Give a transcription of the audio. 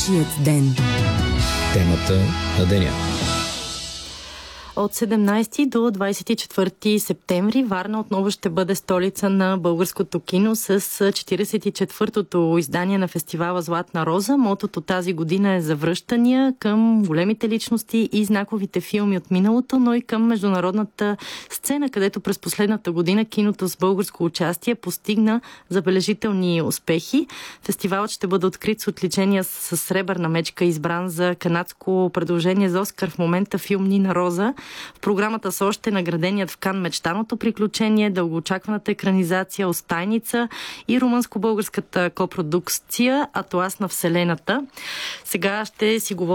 Нашият ден. Темата на деня. От 17 до 24 септември Варна отново ще бъде столица на българското кино с 44-тото издание на фестивала Златна роза. Мотото тази година е завръщания към големите личности и знаковите филми от миналото, но и към международната сцена, където през последната година киното с българско участие постигна забележителни успехи. Фестивалът ще бъде открит с отличения с сребърна мечка, избран за канадско предложение за Оскар в момента филм Нина Роза. В програмата са още награденият в Кан Мечтаното приключение, дългоочакваната екранизация Остайница и румънско-българската копродукция Атлас на Вселената. Сега ще си говорим